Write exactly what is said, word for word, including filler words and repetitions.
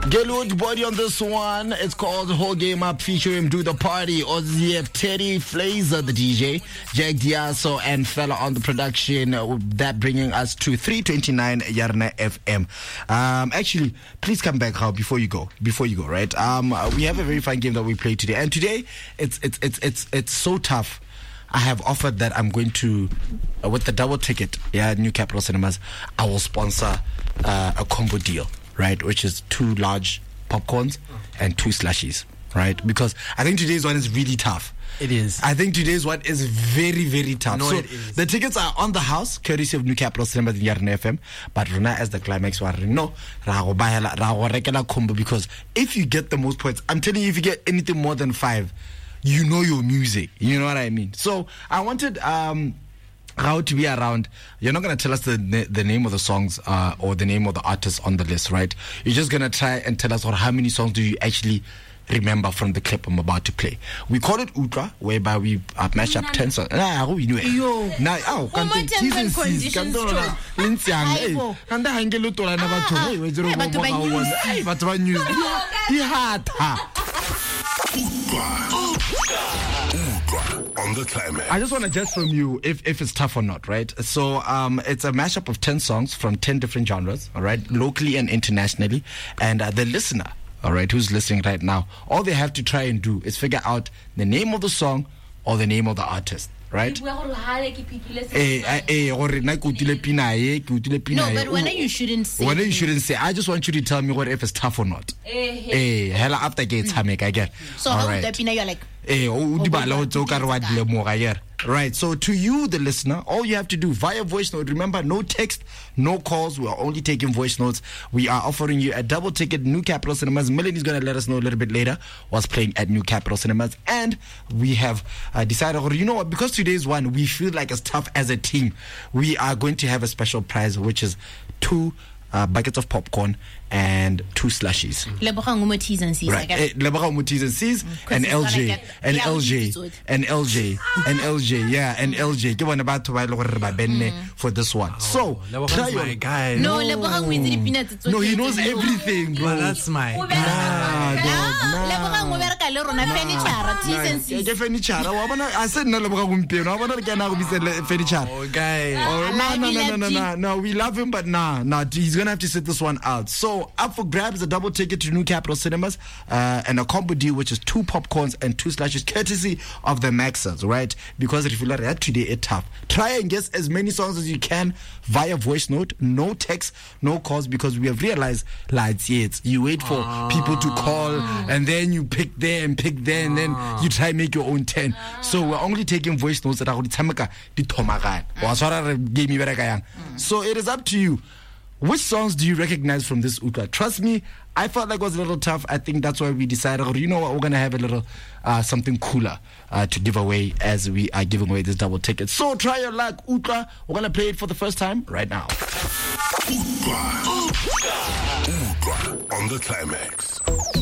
Gelwood body on this one. It's called Whole Game Up featuring Do the Party. Ozzy F, Teddy Flazer, the D J, Jack Diaso, and Fella on the production. Uh, that bringing us to three twenty-nine Yarna F M. Um, actually, please come back, How before you go. Before you go, right? Um, uh, we have a very fun game that we play today, and today it's it's it's it's it's so tough. I have offered that I'm going to, uh, with the double ticket, yeah, New Capital Cinemas, I will sponsor uh, a combo deal, right, which is two large popcorns and two slushies, right? Because I think today's one is really tough. It is. I think today's one is very, very tough. No, so it is. The tickets are on the house, courtesy of New Capital Cinemas in Yarna F M. But Rona, as the climax, one no, combo, because if you get the most points, I'm telling you, if you get anything more than five, you know your music. You know what I mean? So I wanted um, how to be around. You're not going to tell us the the name of the songs uh, or the name of the artists on the list, right? You're just going to try and tell us or how many songs do you actually remember from the clip I'm about to play. We call it Ultra, whereby we uh, mash up ten songs. Nah, who you know? Now, oh, What terms and conditions too? Lindsay, hey, and I get little and never to. Hey, what's wrong? Hey, but what news? He had on the climax. I just want to guess from you if, if it's tough or not, right? So um, it's a mashup of ten songs from ten different genres, all right, locally and internationally. And uh, the listener, all right, who's listening right now, all they have to try and do is figure out the name of the song or the name of the artist, right? No, Eh, eh, or na ke utile pina e, ke utile pina e. but when you shouldn't say. When you shouldn't say. I just want you to tell me what if it's tough or not. Eh, hela after get hammek again. So all how right. the pina you're like. Eh, o di bala o tso ka re wa di lemoga here. Right, so to you, the listener, all you have to do via voice note, remember, no text, no calls, we are only taking voice notes. We are offering you a double ticket, New Capital Cinemas. Melanie's going to let us know a little bit later what's playing at New Capital Cinemas. And we have uh, decided, you know what, because today's one, we feel like it's tough as a team. We are going to have a special prize, which is two uh, buckets of popcorn and two slushies. Lebogang mo T's and C's. Right. Eh, Lebogang mo T's and C's and L J and L J and L J and L J. Yeah, and L J. Ke bona batho ba ile gore ba benne for this one. So, try your my guy. No, Lebogang with the peanuts. No, he knows everything, bro. Well, that's my Nah, guy. dog, nah. Lebogang mo bereka le rona furniture, T's and C's. Ke furniture. Wa bona I said nna Lebogang gompieno. Wa bona re kana go bitse furniture. Oh, guy. Oh, no, no, no, no, no, no, no. We love him, but nah, nah. He's gonna have to sit this one out. So, up for grabs, a double ticket to New Capital Cinemas uh, and a combo deal, which is two popcorns and two slushies, courtesy of the Maxers, right? Because if you let that today, it's tough. Try and guess as many songs as you can via voice note, no text, no calls, because we have realized, like, it's you wait for ah. people to call, and then you pick there and pick there, and then you try and make your own ten. So we're only taking voice notes that are so it is up to you. Which songs do you recognize from this Uka? Trust me, I felt like it was a little tough. I think that's why we decided, you know what, we're going to have a little uh, something cooler uh, to give away as we are giving away this double ticket. So try your luck, Uka. We're going to play it for the first time right now. Uka on the climax.